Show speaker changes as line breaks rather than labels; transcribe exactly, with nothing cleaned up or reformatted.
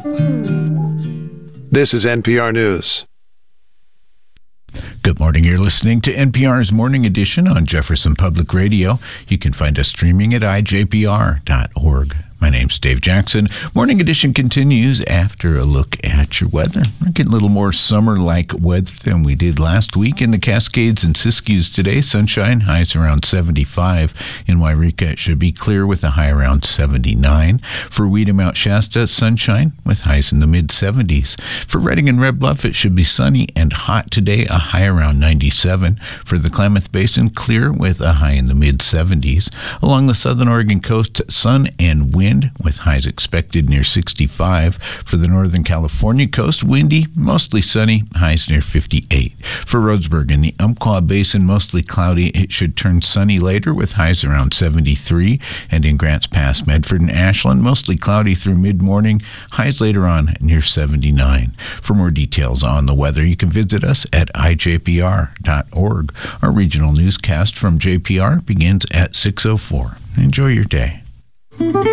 This is N P R News.
Good morning. You're listening to N P R's Morning Edition on Jefferson Public Radio. You can find us streaming at I J P R dot org. My name's Dave Jackson. Morning Edition continues after a look at your weather. We're getting a little more summer-like weather than we did last week in the Cascades and Siskiyous today. Sunshine, highs around seventy-five. In Wairika, it should be clear with a high around seventy-nine. For Weeda, Mount Shasta, sunshine with highs in the mid-seventies. For Redding and Red Bluff, it should be sunny and hot today, a high around ninety-seven. For the Klamath Basin, clear with a high in the mid-seventies. Along the southern Oregon coast, sun and wind with highs expected near sixty-five. For the Northern California coast, windy, mostly sunny, highs near fifty-eight. For Rhodesburg in the Umpqua Basin, mostly cloudy. It should turn sunny later with highs around seventy-three. And in Grants Pass, Medford and Ashland, mostly cloudy through mid-morning, highs later on near seventy-nine. For more details on the weather, you can visit us at I J P R dot org. Our regional newscast from J P R begins at six oh four. Enjoy your day.